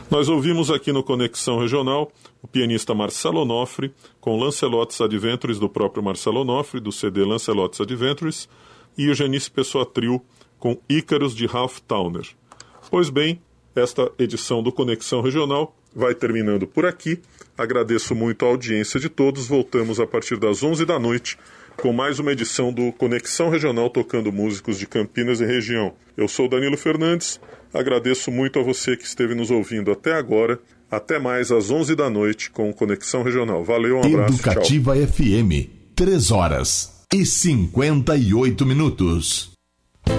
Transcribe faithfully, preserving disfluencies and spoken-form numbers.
Nós ouvimos aqui no Conexão Regional o pianista Marcelo Onofre com Lancelot's Adventures do próprio Marcelo Onofre, do C D Lancelot's Adventures, e Eugenice Pessoa Trio com Ícaros de Ralph Towner. Pois bem, esta edição do Conexão Regional vai terminando por aqui. Agradeço muito a audiência de todos. Voltamos a partir das onze da noite com mais uma edição do Conexão Regional, tocando músicos de Campinas e região. Eu sou Danilo Fernandes, agradeço muito a você que esteve nos ouvindo até agora. Até mais às onze da noite com Conexão Regional. Valeu, um abraço, Educativa tchau. F M, três horas e cinquenta e oito minutos.